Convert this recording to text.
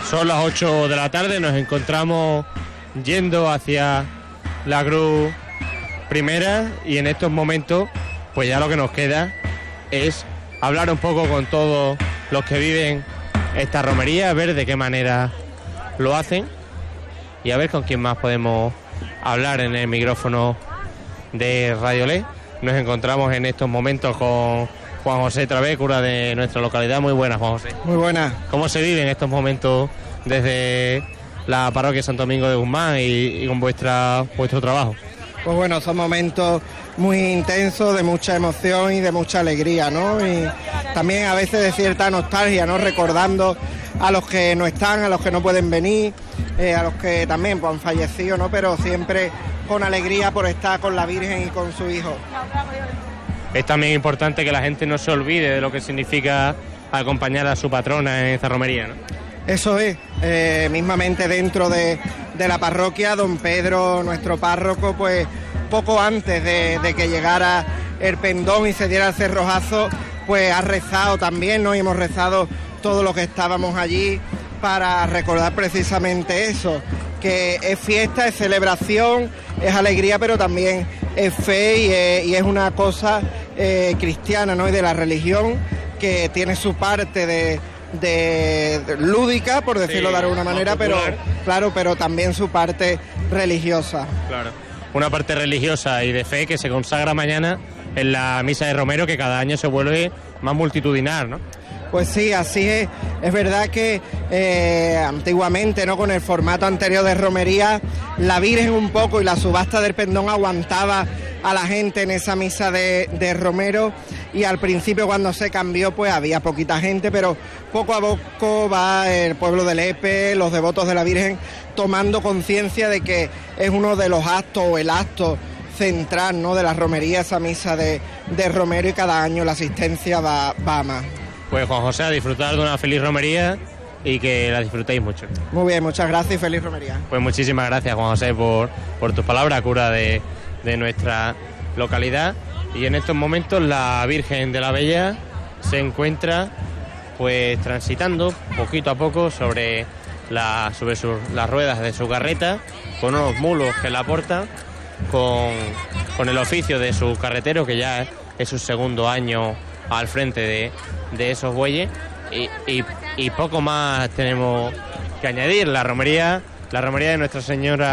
Son las 8 de la tarde, nos encontramos yendo hacia la cruz primera y en estos momentos pues ya lo que nos queda es hablar un poco con todos los que viven esta romería, a ver de qué manera lo hacen y a ver con quién más podemos hablar en el micrófono de Radio Le. Nos encontramos en estos momentos con Juan José Travé, cura de nuestra localidad. Muy buenas, Juan José. Muy buenas. ¿Cómo se vive en estos momentos desde la parroquia Santo Domingo de Guzmán y con vuestro trabajo? Pues bueno, son momentos muy intensos, de mucha emoción y de mucha alegría, ¿no? Y también a veces de cierta nostalgia, ¿no? Recordando a los que no están, a los que no pueden venir, a los que también pues, han fallecido, ¿no? Pero siempre con alegría por estar con la Virgen y con su hijo. Es también importante que la gente no se olvide de lo que significa acompañar a su patrona en esta romería, ¿no? Eso es, mismamente dentro de la parroquia, don Pedro, nuestro párroco, pues poco antes de que llegara el pendón y se diera el cerrojazo, pues ha rezado también, ¿no? Y hemos rezado todos los que estábamos allí para recordar precisamente eso, que es fiesta, es celebración, es alegría, pero también es fe y es una cosa cristiana, ¿no? Y de la religión que tiene su parte de lúdica, por decirlo de alguna manera, pero claro, pero también su parte religiosa. Claro. Una parte religiosa y de fe que se consagra mañana en la misa de Romero, que cada año se vuelve más multitudinaria, ¿no? Pues sí, así es. Es verdad que antiguamente, ¿no? Con el formato anterior de romería, la Virgen un poco y la subasta del pendón aguantaba a la gente en esa misa de Romero, y al principio cuando se cambió pues había poquita gente, pero poco a poco va el pueblo de Lepe, los devotos de la Virgen, tomando conciencia de que es uno de los actos o el acto central, ¿no? De la romería, esa misa de Romero, y cada año la asistencia va a más. Pues Juan José, a disfrutar de una feliz romería y que la disfrutéis mucho. Muy bien, muchas gracias y feliz romería. Pues muchísimas gracias, Juan José, por tus palabras, cura de nuestra localidad. Y en estos momentos la Virgen de la Bella se encuentra pues transitando poquito a poco sobre las ruedas de su carreta, con unos mulos que la portan, con el oficio de su carretero, que ya es su segundo año al frente de esos bueyes, y poco más tenemos que añadir. La romería de Nuestra Señora